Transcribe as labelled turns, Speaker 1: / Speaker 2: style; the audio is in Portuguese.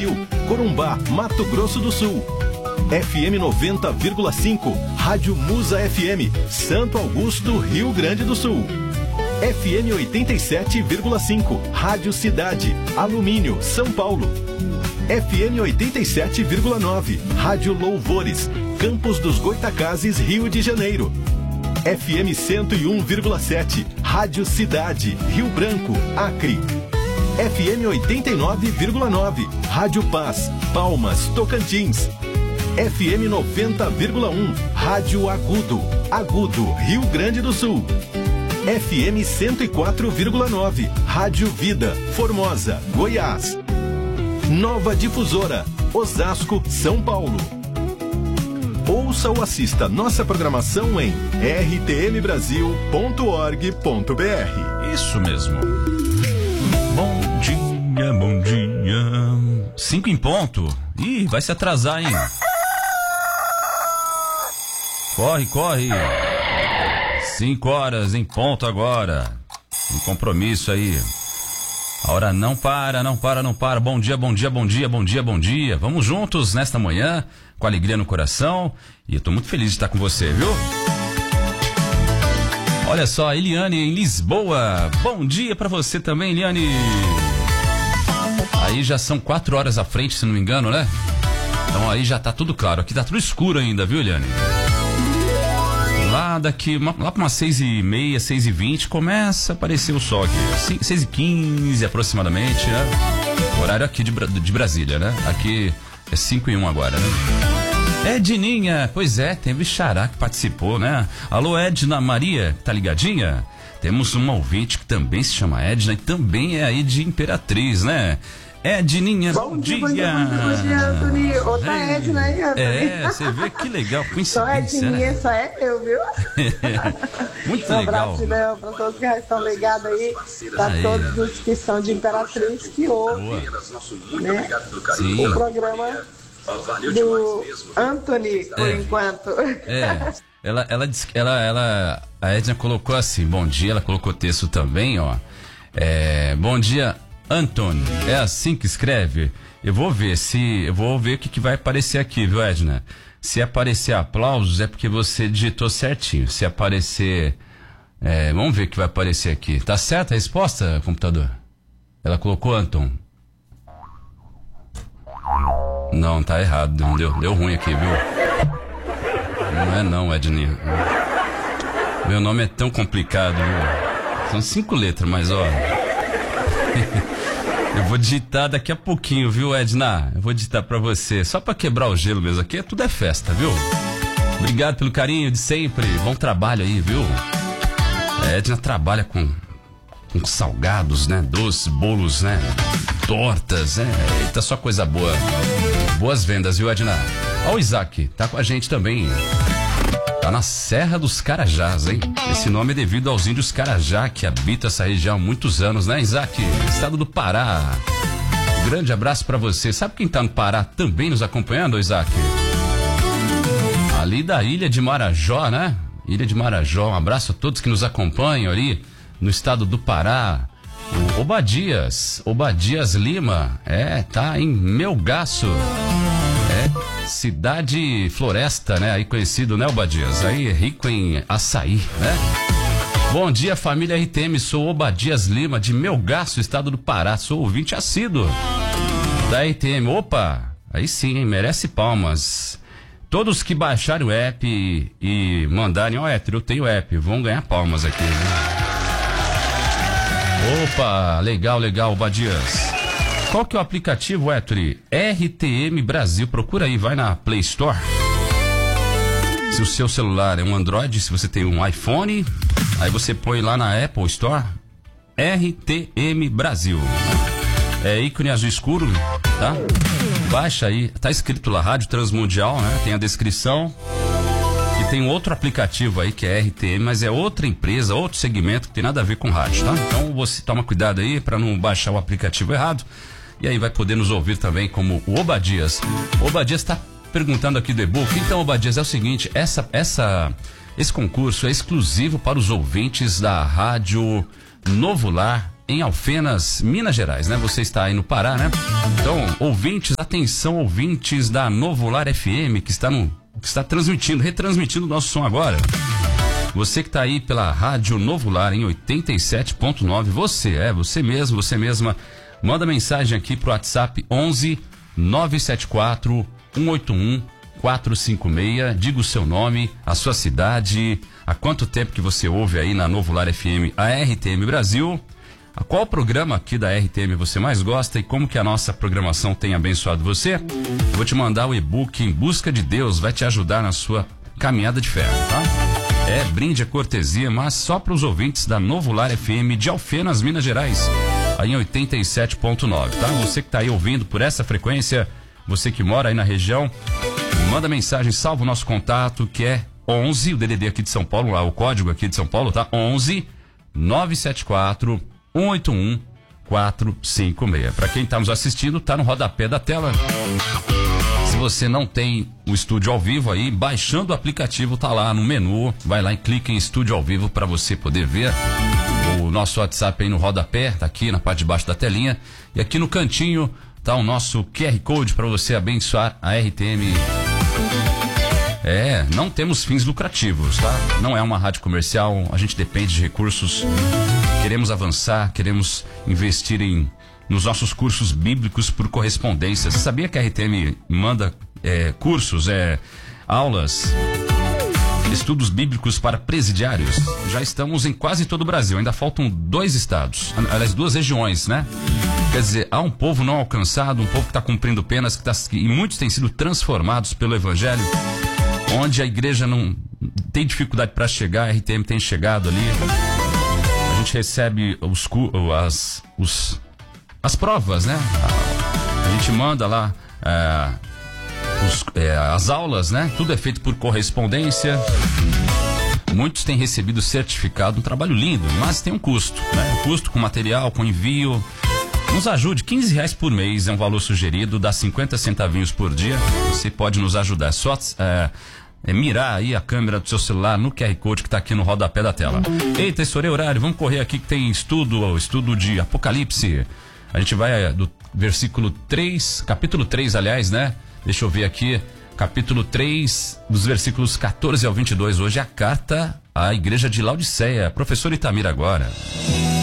Speaker 1: Brasil, Corumbá, Mato Grosso do Sul. FM 90,5, Rádio Musa FM, Santo Augusto, Rio Grande do Sul. FM 87,5, Rádio Cidade, Alumínio, São Paulo. FM 87,9, Rádio Louvores, Campos dos Goitacazes, Rio de Janeiro. FM 101,7, Rádio Cidade, Rio Branco, Acre. FM 89,9, Rádio Paz, Palmas, Tocantins. FM 90,1, Rádio Agudo, Rio Grande do Sul. FM 104,9, Rádio Vida, Formosa, Goiás. Nova Difusora, Osasco, São Paulo. Ouça ou assista nossa programação em rtmbrasil.org.br.
Speaker 2: Isso mesmo. Bom dia. 5 em ponto. Ih, vai se atrasar, hein? Corre. 5 horas em ponto agora. Um compromisso aí. A hora não para. Bom dia. Vamos juntos nesta manhã, com alegria no coração. E eu tô muito feliz de estar com você, viu? Olha só, Eliane em Lisboa. Bom dia pra você também, Eliane. Aí já são 4 horas à frente, se não me engano, né? Então aí já tá tudo claro. Aqui tá tudo escuro ainda, viu, Eliane? Lá para umas 6h30, 6h20 começa a aparecer o sol aqui. 6h15 aproximadamente, né? Horário aqui de Brasília, né? Aqui é 5h01 agora, né? Edninha, pois é, teve Xará que participou, né? Alô, Edna Maria, tá ligadinha? Temos uma ouvinte que também se chama Edna e também é aí de Imperatriz, né? Edninha, bom dia.
Speaker 3: Bom dia, Antônio. Outra Edna aí, Antônio.
Speaker 2: É, você vê que legal, coincidência.
Speaker 3: Só Edninha, só é eu, viu?
Speaker 2: Muito
Speaker 3: legal.
Speaker 2: legal.
Speaker 3: Um abraço para todos que já estão ligados aí, para todos os que são de Imperatriz, que ouvem, né?
Speaker 2: Sim.
Speaker 3: O programa do Antônio, por enquanto.
Speaker 2: Ela disse que a Edna colocou assim, bom dia, ela colocou texto também, ó. Bom dia, Antônio, é assim que escreve? Eu vou ver o que vai aparecer aqui, viu, Edna? Se aparecer aplausos é porque você digitou certinho. Se aparecer, vamos ver o que vai aparecer aqui. Tá certa a resposta, computador? Ela colocou Anton. Não, tá errado, deu ruim aqui, viu? Não é não, Edninha. Meu nome é tão complicado, viu? São 5 letras, mas ó... Eu vou digitar daqui a pouquinho, viu, Edna? Eu vou digitar pra você, só pra quebrar o gelo mesmo. Aqui tudo é festa, viu? Obrigado pelo carinho de sempre. Bom trabalho aí, viu? A Edna trabalha com salgados, né? Doces, bolos, né? Tortas, né? Eita, só coisa boa. Boas vendas, viu, Edna? Ó, o Isaac, tá com a gente também. Tá na Serra dos Carajás, hein? Esse nome é devido aos índios Carajá que habitam essa região há muitos anos, né, Isaac? Estado do Pará. Um grande abraço pra você. Sabe quem tá no Pará também nos acompanhando, Isaac? Ali da Ilha de Marajó, né? Ilha de Marajó. Um abraço a todos que nos acompanham ali no estado do Pará. O Obadias Lima, tá em Melgaço. Cidade Floresta, né? Aí conhecido, né, Obadias? Aí rico em açaí, né? Bom dia, família RTM. Sou Obadias Lima, de Melgaço, estado do Pará. Sou ouvinte assíduo da RTM. Opa, aí sim, hein? Merece palmas. Todos que baixarem o app e mandarem, eu tenho o app, vão ganhar palmas aqui, né? Opa, legal, Obadias. Qual que é o aplicativo, Ettore? RTM Brasil. Procura aí, vai na Play Store. Se o seu celular é um Android, se você tem um iPhone, aí você põe lá na Apple Store, RTM Brasil. É ícone azul escuro, tá? Baixa aí, tá escrito lá, Rádio Transmundial, né? Tem a descrição. E tem um outro aplicativo aí que é RTM, mas é outra empresa, outro segmento que tem nada a ver com rádio, tá? Então você toma cuidado aí pra não baixar o aplicativo errado. E aí vai poder nos ouvir também como o Obadias. O Obadias tá perguntando aqui do e-book. Então, Obadias, é o seguinte, esse concurso é exclusivo para os ouvintes da Rádio Novo Lar em Alfenas, Minas Gerais, né? Você está aí no Pará, né? Então, ouvintes, atenção, ouvintes da Novo Lar FM, que está transmitindo, retransmitindo o nosso som agora. Você que está aí pela Rádio Novo Lar em 87.9, você mesmo, você mesma, manda mensagem aqui pro WhatsApp 11 974 181 456, diga o seu nome, a sua cidade, há quanto tempo que você ouve aí na Novo Lar FM a RTM Brasil, a qual programa aqui da RTM você mais gosta e como que a nossa programação tem abençoado você. Eu vou te mandar o e-book Em Busca de Deus, vai te ajudar na sua caminhada de fé, tá? É brinde, é cortesia, mas só para os ouvintes da Novo Lar FM de Alfenas, Minas Gerais, aí em 87.9, tá? Você que está aí ouvindo por essa frequência, você que mora aí na região, manda mensagem, salva o nosso contato, que é 11, o DDD aqui de São Paulo, lá, o código aqui de São Paulo, tá? 11 974 181 456. Para quem está nos assistindo, tá no rodapé da tela. Se você não tem o estúdio ao vivo aí, baixando o aplicativo, tá lá no menu, vai lá e clica em estúdio ao vivo para você poder ver o nosso WhatsApp aí no rodapé, tá aqui na parte de baixo da telinha, e aqui no cantinho tá o nosso QR Code para você abençoar a RTM. Não temos fins lucrativos, tá? Não é uma rádio comercial, a gente depende de recursos, queremos avançar, queremos investir nos nossos cursos bíblicos por correspondência. Você sabia que a RTM manda cursos, aulas, estudos bíblicos para presidiários? Já estamos em quase todo o Brasil, ainda faltam 2 estados, aliás, 2 regiões, né? Quer dizer, há um povo não alcançado, um povo que está cumprindo penas, e muitos têm sido transformados pelo Evangelho, onde a igreja não tem dificuldade para chegar, a RTM tem chegado ali. A gente recebe as provas, né? A gente manda lá as aulas, né? Tudo é feito por correspondência. Muitos têm recebido certificado, um trabalho lindo, mas tem um custo, né? Custo com material, com envio. Nos ajude, R$15 por mês é um valor sugerido, dá 50 centavinhos por dia. Você pode nos ajudar, é só mirar aí a câmera do seu celular no QR Code que está aqui no rodapé da tela. Eita, estourei horário, vamos correr aqui que tem estudo de Apocalipse. A gente vai do versículo 3, capítulo 3, aliás, né? Deixa eu ver aqui, capítulo 3, dos versículos 14 ao 22. Hoje é a carta à igreja de Laodiceia. Professor Itamir agora.